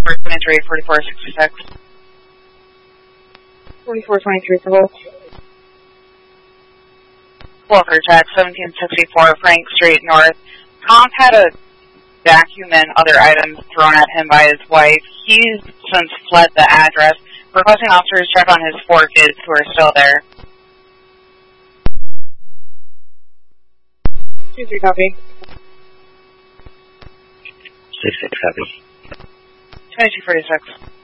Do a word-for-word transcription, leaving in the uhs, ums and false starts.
forty-four twenty-three, forty-four sixty-six. forty-four twenty-three for both. Walker check, seventeen sixty-four Frank Street North. Tom had a vacuum and other items thrown at him by his wife. He's since fled the address. Requesting officers check on his four kids who are still there. two three copy. six six copy. twenty-two forty-six.